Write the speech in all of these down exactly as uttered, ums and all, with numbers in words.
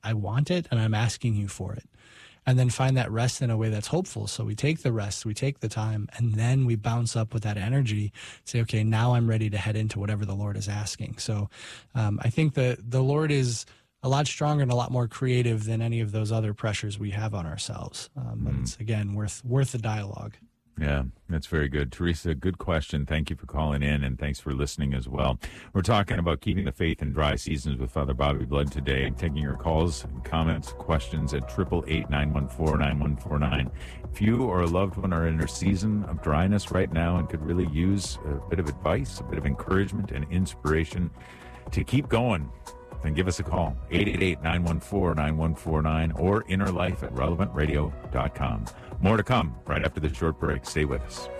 I want it and I'm asking you for it. And then find that rest in a way that's hopeful. So we take the rest, we take the time, and then we bounce up with that energy, say, okay, now I'm ready to head into whatever the Lord is asking. So um, I think the, the Lord is a lot stronger and a lot more creative than any of those other pressures we have on ourselves. Um, but mm. it's, again, worth worth the dialogue. Yeah, that's very good. Teresa, good question. Thank you for calling in, and thanks for listening as well. We're talking about keeping the faith in dry seasons with Father Bobby Blood today. I'm taking your calls and comments, questions at eight eight eight, nine one four, nine one four nine. If you or a loved one are in a season of dryness right now and could really use a bit of advice, a bit of encouragement and inspiration to keep going, then give us a call, eight eight eight, nine one four, nine one four nine, or innerlife at relevant radio dot com. More to come right after the short break. Stay with us.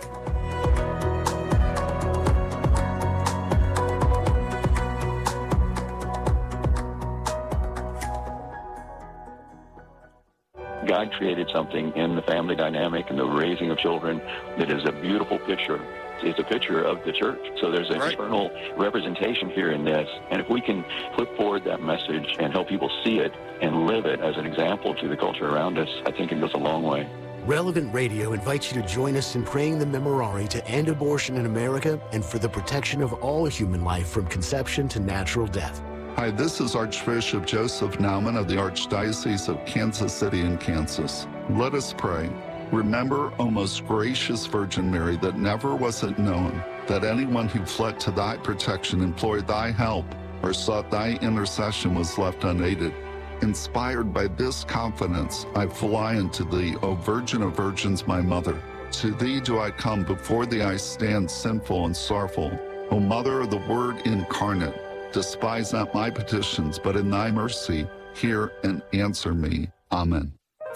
God created something in the family dynamic and the raising of children that is a beautiful picture. It's a picture of the church. So there's an right. eternal representation here in this. And if we can put forward that message and help people see it and live it as an example to the culture around us, I think it goes a long way. Relevant Radio invites you to join us in praying the Memorare to end abortion in America and for the protection of all human life from conception to natural death. Hi, this is Archbishop Joseph Naumann of the Archdiocese of Kansas City in Kansas. Let us pray. Remember, O most gracious Virgin Mary, that never was it known that anyone who fled to thy protection, implored thy help, or sought thy intercession was left unaided. Inspired by this confidence, I fly unto thee, O Virgin of Virgins, my mother. To thee do I come, before thee I stand sinful and sorrowful. O Mother of the Word incarnate, despise not my petitions, but in thy mercy hear and answer me. Amen.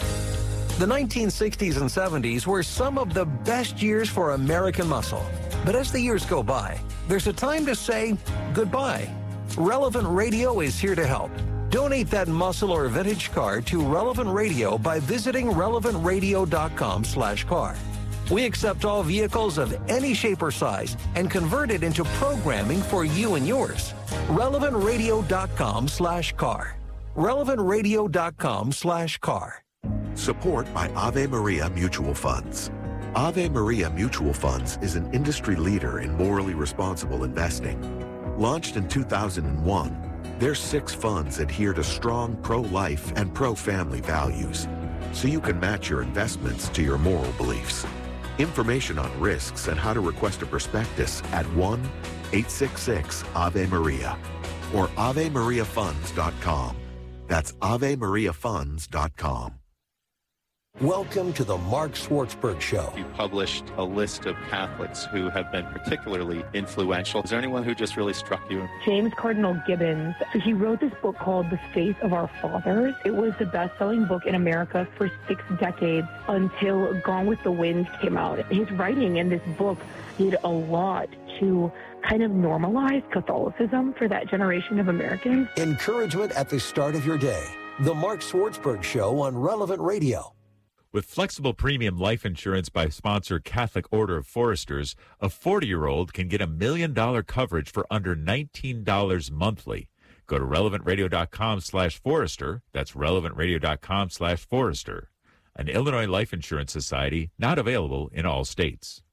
The nineteen sixties and seventies were some of the best years for American muscle. But as the years go by, there's a time to say goodbye. Relevant Radio is here to help. Donate that muscle or vintage car to Relevant Radio by visiting relevant radio dot com slash car. We accept all vehicles of any shape or size and convert it into programming for you and yours. relevant radio dot com slash car. relevant radio dot com slash car. Support by Ave Maria Mutual Funds. Ave Maria Mutual Funds is an industry leader in morally responsible investing. Launched in two thousand one, their six funds adhere to strong pro-life and pro-family values, so you can match your investments to your moral beliefs. Information on risks and how to request a prospectus at one eight six six Ave Maria or ave maria funds dot com. That's ave maria funds dot com. Welcome to the Mark Swartzberg Show. You published a list of Catholics who have been particularly influential. Is there anyone who just really struck you? James Cardinal Gibbons. So he wrote this book called The Faith of Our Fathers. It was the best-selling book in America for six decades until Gone with the Wind came out. His writing in this book did a lot to kind of normalize Catholicism for that generation of Americans. Encouragement at the start of your day. The Mark Swartzberg Show on Relevant Radio. With flexible premium life insurance by sponsor Catholic Order of Foresters, a forty-year-old can get a million dollar coverage for under nineteen dollars monthly. Go to relevant radio dot com slash forester. That's relevant radio dot com slash forester. An Illinois Life Insurance Society, not available in all states.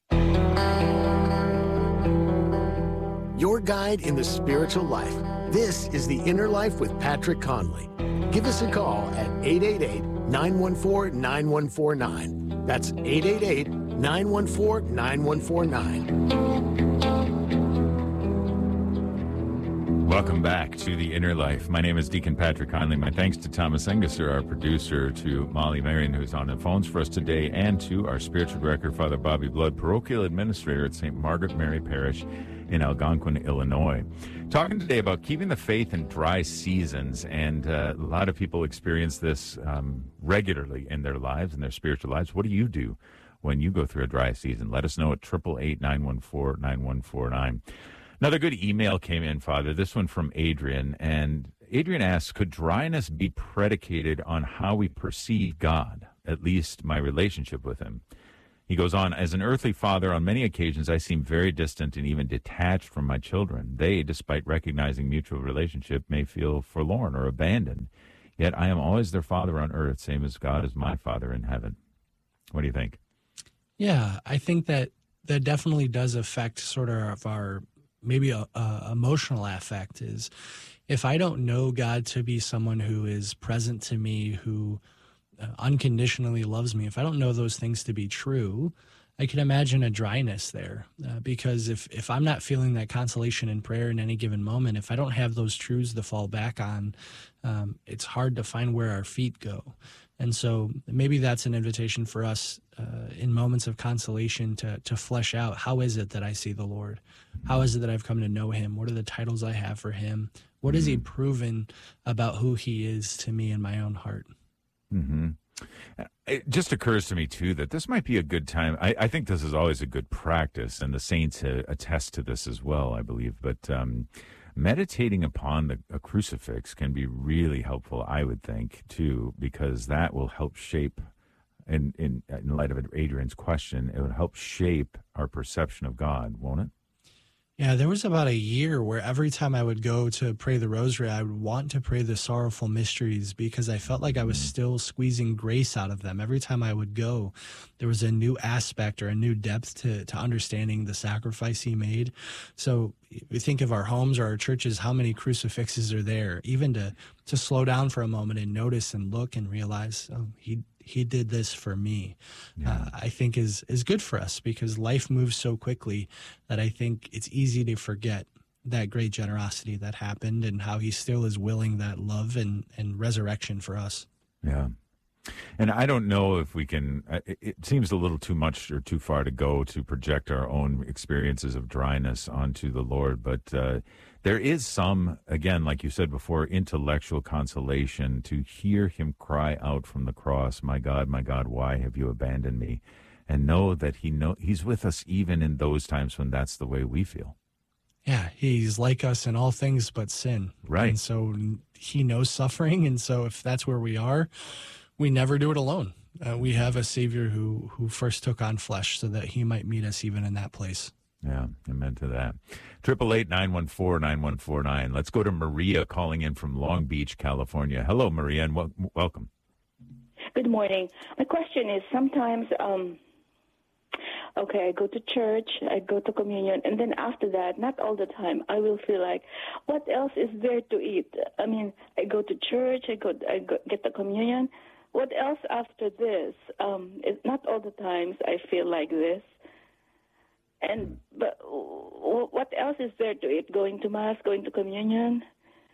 Your guide in the spiritual life. This is The Inner Life with Patrick Conley. Give us a call at eight eight eight, nine one four, nine one four nine. That's eight eight eight, nine one four, nine one four nine. Welcome back to The Inner Life. My name is Deacon Patrick Conley. My thanks to Thomas Engesser, our producer, to Molly Marion, who's on the phones for us today, and to our spiritual director, Father Bobby Blood, parochial administrator at Saint Margaret Mary Parish in Algonquin, Illinois. Talking today about keeping the faith in dry seasons, and uh, a lot of people experience this um, regularly in their lives, in their spiritual lives. What do you do when you go through a dry season? Let us know at eight eight eight, nine one four, nine one four nine. Another good email came in, Father, this one from Adrian, and Adrian asks, could dryness be predicated on how we perceive God, at least my relationship with him? He goes on, as an earthly father, on many occasions I seem very distant and even detached from my children. They, despite recognizing mutual relationship, may feel forlorn or abandoned. Yet I am always their father on earth, same as God is my father in heaven. What do you think? Yeah, I think that that definitely does affect sort of our maybe a, a emotional affect is if I don't know God to be someone who is present to me, who uh, unconditionally loves me, if I don't know those things to be true, I can imagine a dryness there uh, because if, if I'm not feeling that consolation in prayer in any given moment, if I don't have those truths to fall back on, um, it's hard to find where our feet go. And so maybe that's an invitation for us uh, in moments of consolation to to flesh out, how is it that I see the Lord? How is it that I've come to know him? What are the titles I have for him? What has he proven about who he is to me in my own heart? Mm-hmm. It just occurs to me, too, that this might be a good time. I, I think this is always a good practice, and the saints uh, attest to this as well, I believe. But um, meditating upon the a crucifix can be really helpful, I would think, too, because that will help shape, in, in, in light of Adrian's question, it would help shape our perception of God, won't it? Yeah, there was about a year where every time I would go to pray the rosary, I would want to pray the sorrowful mysteries because I felt like I was still squeezing grace out of them. Every time I would go, there was a new aspect or a new depth to, to understanding the sacrifice he made. So we think of our homes or our churches, how many crucifixes are there, even to, to slow down for a moment and notice and look and realize, oh, he he did this for me, yeah. uh, I think is, is good for us because life moves so quickly that I think it's easy to forget that great generosity that happened and how he still is willing that love and, and resurrection for us. Yeah. And I don't know if we can, it, it seems a little too much or too far to go to project our own experiences of dryness onto the Lord, but uh, there is some, again, like you said before, intellectual consolation to hear him cry out from the cross, my God, my God, why have you abandoned me? And know that he know he's with us even in those times when that's the way we feel. Yeah, he's like us in all things but sin. Right. And so he knows suffering, and so if that's where we are, we never do it alone. Uh, we have a Savior who who first took on flesh so that he might meet us even in that place. Yeah, amen to that. Triple eight nine one four nine one four nine. Let's go to Maria calling in from Long Beach, California. Hello, Maria, and w- welcome. Good morning. My question is sometimes, um, okay, I go to church, I go to communion, and then after that, not all the time, I will feel like, what else is there to eat? I mean, I go to church, I go, I go get the communion. What else after this? Um, it's not all the times I feel like this. And but what else is there to eat? Going to Mass, going to communion?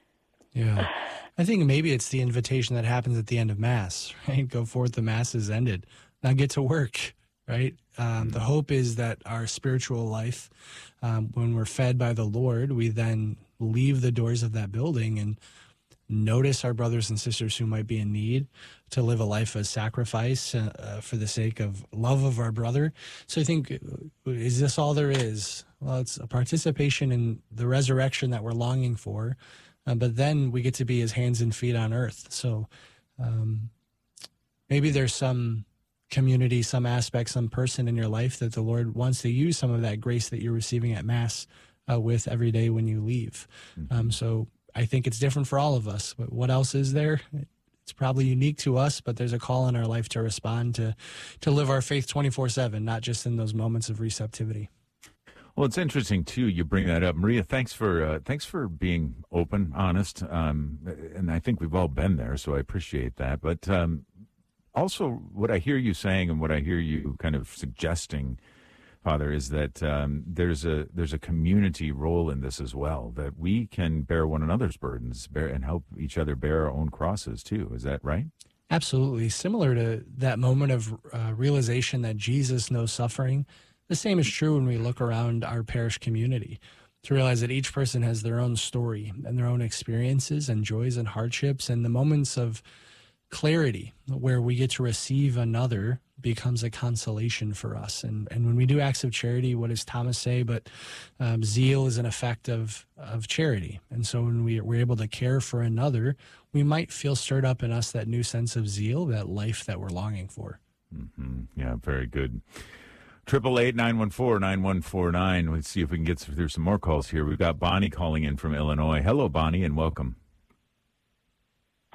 Yeah. I think maybe it's the invitation that happens at the end of Mass, right? Go forth, the Mass is ended. Now get to work, right? Um, the hope is that our spiritual life, um, when we're fed by the Lord, we then leave the doors of that building and notice our brothers and sisters who might be in need, to live a life of sacrifice uh, uh, for the sake of love of our brother. So I think, is this all there is? Well, it's a participation in the resurrection that we're longing for, uh, but then we get to be his hands and feet on earth. So um, maybe there's some community, some aspect, some person in your life that the Lord wants to use some of that grace that you're receiving at Mass uh, with every day when you leave. Mm-hmm. Um, so I think it's different for all of us. But what else is there? It's probably unique to us, but there's a call in our life to respond, to to live our faith twenty-four seven, not just in those moments of receptivity. Well, it's interesting too. You bring that up, Maria. Thanks for uh, thanks for being open, honest, um, and I think we've all been there, so I appreciate that. But um, also, what I hear you saying and what I hear you kind of suggesting, Father, is that um, there's a there's a community role in this as well, that we can bear one another's burdens, bear and help each other bear our own crosses too. Is that right? Absolutely. Similar to that moment of uh, realization that Jesus knows suffering, the same is true when we look around our parish community, to realize that each person has their own story and their own experiences and joys and hardships, and the moments of clarity where we get to receive another becomes a consolation for us. And and when we do acts of charity, what does Thomas say? But um, zeal is an effect of of charity. And so when we, we're able to care for another, we might feel stirred up in us that new sense of zeal, that life that we're longing for. Mm-hmm. Yeah, very good. Triple eight nine one four nine one four nine. Let's see if we can get through some more calls here. We've got Bonnie calling in from Illinois. Hello, Bonnie, and welcome.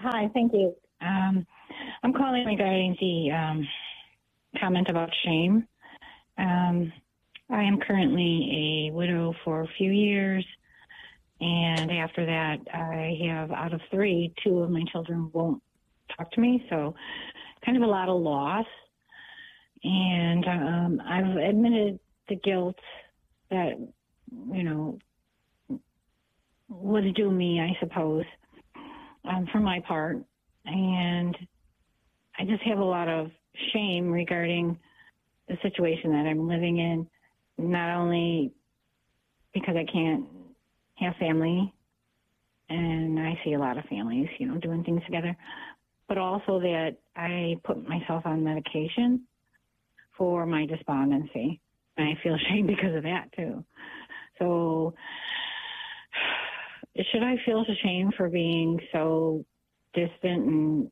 Hi, thank you. Um, I'm calling regarding the um, comment about shame. Um, I am currently a widow for a few years, and after that, I have, out of three, two of my children won't talk to me, so kind of a lot of loss. And um, I've admitted the guilt that, you know, was due me, I suppose, um, for my part. And I just have a lot of shame regarding the situation that I'm living in, not only because I can't have family, and I see a lot of families, you know, doing things together, but also that I put myself on medication for my despondency. And I feel shame because of that, too. So should I feel ashamed for being so distant and,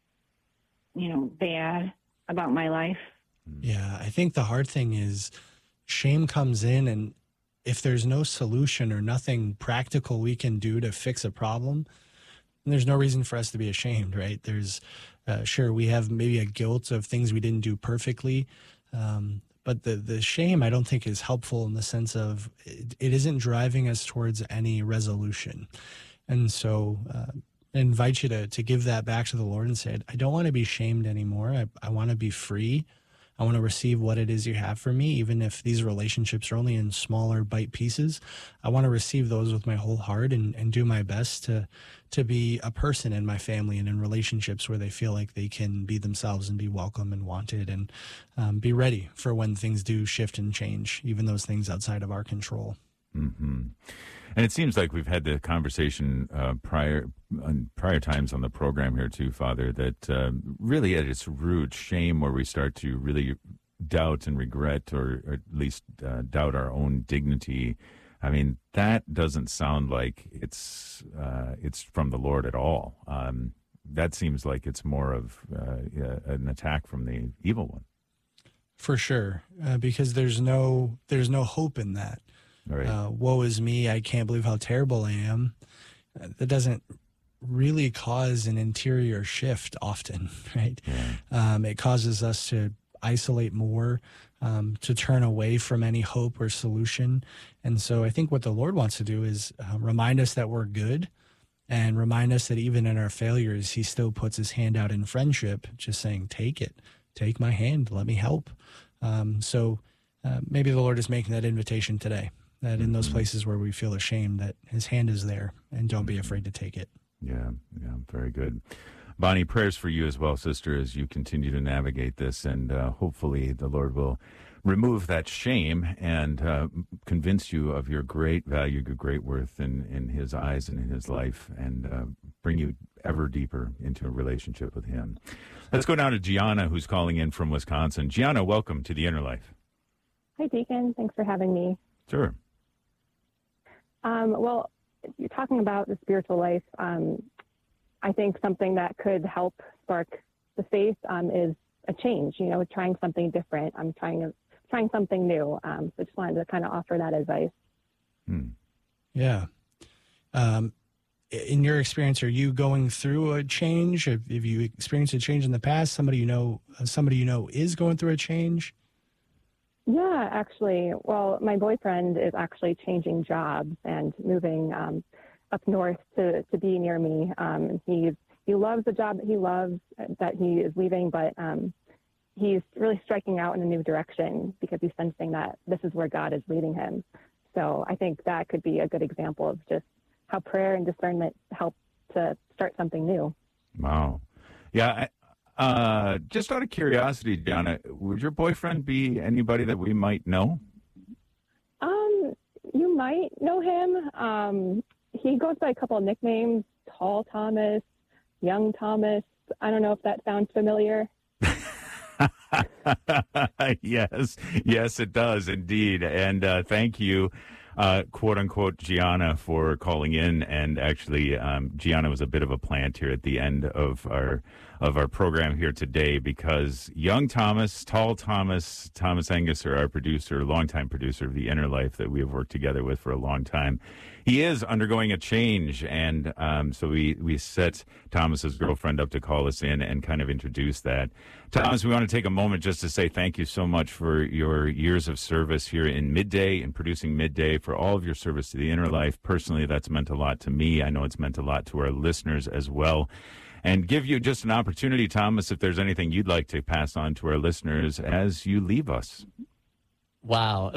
you know, bad about my life? Yeah, I think the hard thing is shame comes in, and if there's no solution or nothing practical we can do to fix a problem, there's no reason for us to be ashamed, right? There's, uh, sure, we have maybe a guilt of things we didn't do perfectly, um, but the the shame I don't think is helpful in the sense of it, it isn't driving us towards any resolution. And so uh, I invite you to to give that back to the Lord and say, I don't want to be shamed anymore. I, I want to be free. I want to receive what it is you have for me, even if these relationships are only in smaller bite pieces. I want to receive those with my whole heart and, and do my best to to be a person in my family and in relationships where they feel like they can be themselves and be welcome and wanted, and um, be ready for when things do shift and change, even those things outside of our control. Mm-hmm. And it seems like we've had the conversation uh, prior on prior times on the program here too, Father, that uh, really at its root, shame, where we start to really doubt and regret, or, or at least uh, doubt our own dignity. I mean, that doesn't sound like it's uh, it's from the Lord at all. Um, that seems like it's more of uh, an attack from the evil one. For sure, uh, because there's no there's no hope in that. Right. Uh, woe is me, I can't believe how terrible I am. Uh, that doesn't really cause an interior shift often, right? Yeah. Um, it causes us to isolate more, um, to turn away from any hope or solution. And so I think what the Lord wants to do is uh, remind us that we're good, and remind us that even in our failures, he still puts his hand out in friendship, just saying, take it, take my hand, let me help. Um, so uh, maybe the Lord is making that invitation today, that in those places where we feel ashamed, that his hand is there, and don't be afraid to take it. Yeah, yeah, very good. Bonnie, prayers for you as well, sister, as you continue to navigate this, and uh, hopefully the Lord will remove that shame and uh, convince you of your great value, your great worth in, in his eyes and in his life, and uh, bring you ever deeper into a relationship with him. Let's go down to Gianna, who's calling in from Wisconsin. Gianna, welcome to The Inner Life. Hi, Deacon. Thanks for having me. Sure. Um, well, you're talking about the spiritual life. Um, I think something that could help spark the faith um, is a change, you know, trying something different. I'm trying to, trying something new. Um, so just wanted to kind of offer that advice. Hmm. Yeah. Um, in your experience, are you going through a change? Have, have you experienced a change in the past? Somebody you know, somebody you know is going through a change? Yeah, actually. Well, my boyfriend is actually changing jobs and moving um, up north to, to be near me. Um, he's, he loves the job that he loves, that he is leaving, but um, he's really striking out in a new direction because he's sensing that this is where God is leading him. So I think that could be a good example of just how prayer and discernment help to start something new. Wow. Yeah. I, uh, just out of curiosity, Gianna, would your boyfriend be anybody that we might know? Um, you might know him. Um, he goes by a couple of nicknames, Tall Thomas, Young Thomas. I don't know if that sounds familiar. Yes, yes, it does indeed. And uh, thank you uh, quote unquote, Gianna for calling in. And actually, um, Gianna was a bit of a plant here at the end of our of our program here today, because young Thomas, tall Thomas, Thomas Engesser, our producer, longtime producer of The Inner Life that we have worked together with for a long time, he is undergoing a change. And um, so we, we set Thomas's girlfriend up to call us in and kind of introduce that. Thomas, we want to take a moment just to say thank you so much for your years of service here in Midday and producing Midday, for all of your service to The Inner Life. Personally, that's meant a lot to me. I know it's meant a lot to our listeners as well. And give you just an opportunity, Thomas, if there's anything you'd like to pass on to our listeners as you leave us. Wow.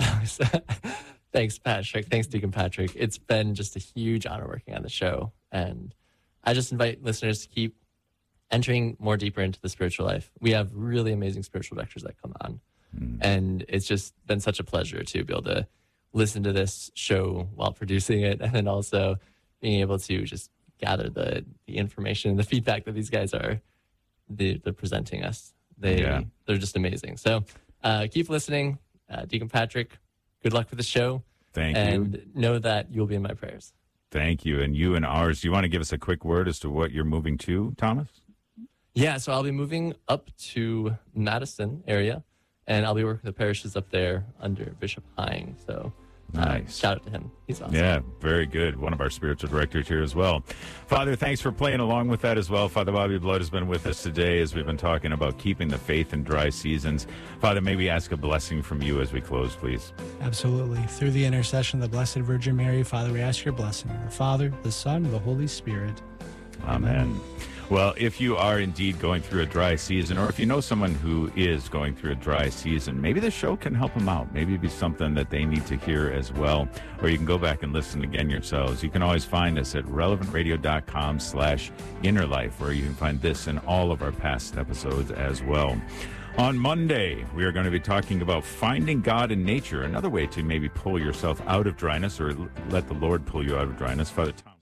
Thanks, Patrick. Thanks, Deacon Patrick. It's been just a huge honor working on the show. And I just invite listeners to keep entering more deeper into the spiritual life. We have really amazing spiritual directors that come on. Mm. And it's just been such a pleasure to be able to listen to this show while producing it, and then also being able to just gather the, the information and the feedback that these guys are they, they're presenting us. They, yeah. They're just amazing. So uh, keep listening. Uh, Deacon Patrick, good luck with the show. Thank and you. And know that you'll be in my prayers. Thank you. And you and ours. Do you want to give us a quick word as to what you're moving to, Thomas? Yeah, so I'll be moving up to Madison area, and I'll be working with the parishes up there under Bishop Hine. So nice. Uh, shout out to him. He's awesome. Yeah, very good. One of our spiritual directors here as well. Father, thanks for playing along with that as well. Father Bobby Blood has been with us today as we've been talking about keeping the faith in dry seasons. Father, may we ask a blessing from you as we close, please? Absolutely. Through the intercession of the Blessed Virgin Mary, Father, we ask your blessing. The Father, the Son, the Holy Spirit. Amen. Amen. Well, if you are indeed going through a dry season, or if you know someone who is going through a dry season, maybe the show can help them out. Maybe it'd be something that they need to hear as well. Or you can go back and listen again yourselves. You can always find us at relevantradio.com slash inner life, where you can find this and all of our past episodes as well. On Monday, we are going to be talking about finding God in nature, another way to maybe pull yourself out of dryness, or let the Lord pull you out of dryness. Father Tom.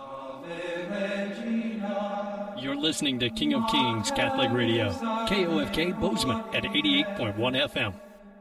You're listening to King of Kings Catholic Radio, K O F K Bozeman at eighty-eight point one F M.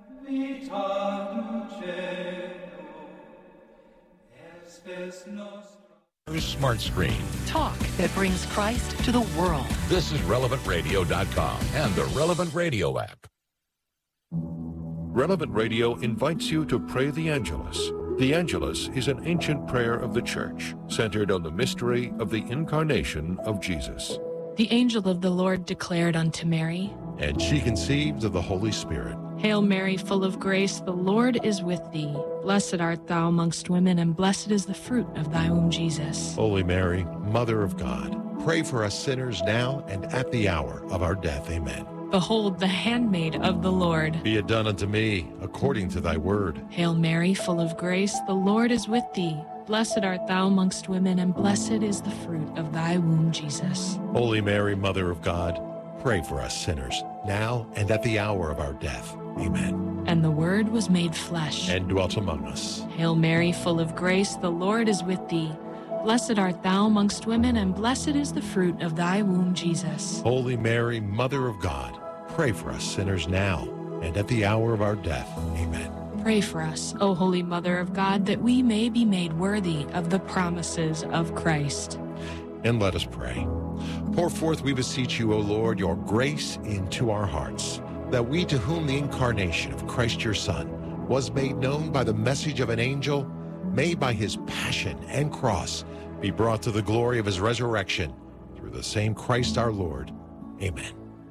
Smart Screen. Talk that brings Christ to the world. This is relevant radio dot com and the Relevant Radio app. Relevant Radio invites you to pray the Angelus. The Angelus is an ancient prayer of the Church, centered on the mystery of the incarnation of Jesus. The angel of the Lord declared unto Mary, and she conceived of the Holy Spirit. Hail Mary, full of grace, the Lord is with thee. Blessed art thou amongst women, and blessed is the fruit of thy womb, Jesus. Holy Mary, Mother of God, pray for us sinners now and at the hour of our death. Amen. Behold, the handmaid of the Lord. Be it done unto me according to thy word. Hail Mary, full of grace, the Lord is with thee. Blessed art thou amongst women, and blessed is the fruit of thy womb, Jesus. Holy Mary, Mother of God, pray for us sinners, now and at the hour of our death. Amen. And the Word was made flesh, and dwelt among us. Hail Mary, full of grace, the Lord is with thee. Blessed art thou amongst women, and blessed is the fruit of thy womb, Jesus. Holy Mary, Mother of God, pray for us sinners now and at the hour of our death. Amen. Pray for us, O Holy Mother of God, that we may be made worthy of the promises of Christ. And let us pray. Pour forth, we beseech you, O Lord, your grace into our hearts, that we, to whom the incarnation of Christ your Son was made known by the message of an angel, may by his passion and cross be brought to the glory of his resurrection, through the same Christ our Lord. Amen.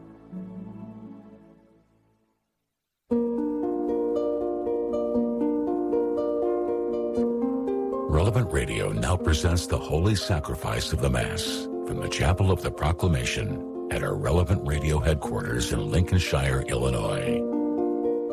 Relevant Radio now presents the Holy Sacrifice of the Mass from the Chapel of the Proclamation at our Relevant Radio headquarters in Lincolnshire, Illinois.